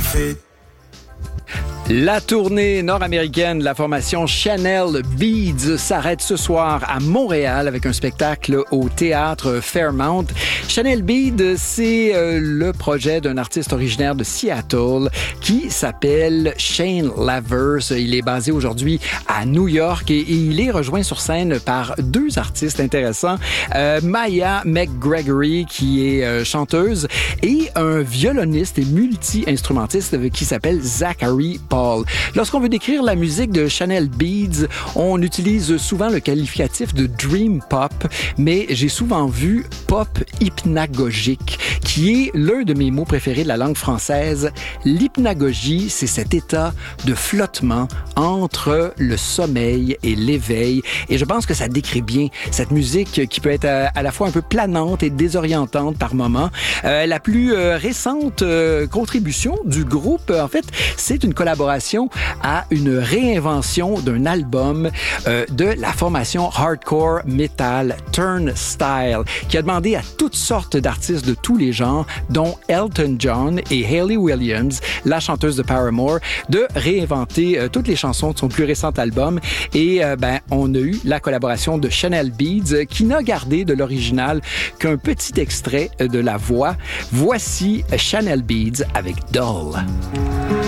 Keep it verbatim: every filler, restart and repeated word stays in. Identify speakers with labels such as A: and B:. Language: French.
A: fait.
B: La tournée nord-américaine de la formation Chanel Beads s'arrête ce soir à Montréal avec un spectacle au Théâtre Fairmount. Chanel Beads, c'est euh, le projet d'un artiste originaire de Seattle qui s'appelle Shane Lavers. Il est basé aujourd'hui à New York et, et il est rejoint sur scène par deux artistes intéressants. Euh, Maya McGregory, qui est euh, chanteuse, et un violoniste et multi-instrumentiste qui s'appelle Zachary Paul. Lorsqu'on veut décrire la musique de Chanel Beads, on utilise souvent le qualificatif de dream pop, mais j'ai souvent vu pop hypnagogique, qui est l'un de mes mots préférés de la langue française. L'hypnagogie, c'est cet état de flottement entre le sommeil et l'éveil, et je pense que ça décrit bien cette musique qui peut être à la fois un peu planante et désorientante par moments. Euh, la plus euh, récente euh, contribution du groupe, en fait, c'est une collaboration à une réinvention d'un album euh, de la formation hardcore metal Turnstile, qui a demandé à toutes sortes d'artistes de tous les genres, dont Elton John et Hayley Williams, la chanteuse de Paramore, de réinventer euh, toutes les chansons de son plus récent album. Et euh, ben, on a eu la collaboration de Chanel Beads, qui n'a gardé de l'original qu'un petit extrait de la voix. Voici Chanel Beads avec Doll.